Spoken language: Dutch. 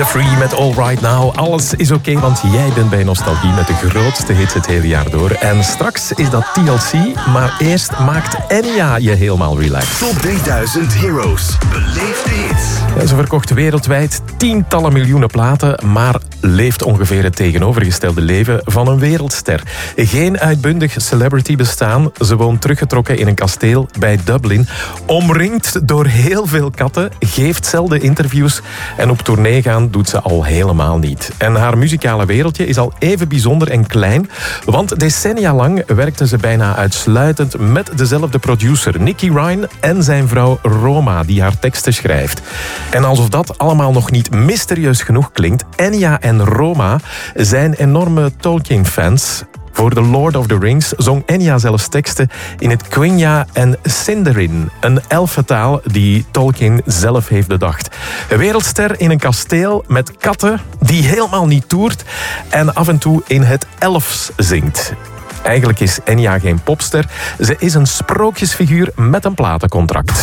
The Free met All Right Now. Alles is oké, want jij bent bij Nostalgie met de grootste hits het hele jaar door. En straks is dat TLC, maar eerst maakt Enya je helemaal relaxed. Top 3000 Heroes. Beleefde hits. Ja, ze verkocht wereldwijd tientallen miljoenen platen, maar leeft ongeveer het tegenovergestelde leven van een wereldster. Geen uitbundig celebrity bestaan. Ze woont teruggetrokken in een kasteel bij Dublin. Omringd door heel veel katten, geeft zelden interviews en op tournee gaan doet ze al helemaal niet. En haar muzikale wereldje is al even bijzonder en klein, want decennia lang werkte ze bijna uitsluitend met dezelfde producer, Nicky Ryan, en zijn vrouw Roma, die haar teksten schrijft. En alsof dat allemaal nog niet mysterieus genoeg klinkt, Enya en Roma zijn enorme Tolkien-fans. Voor The Lord of the Rings zong Enya zelfs teksten in het Quenya en Sindarin, een elfentaal die Tolkien zelf heeft bedacht. Een wereldster in een kasteel met katten die helemaal niet toert en af en toe in het elfs zingt. Eigenlijk is Enya geen popster, ze is een sprookjesfiguur met een platencontract.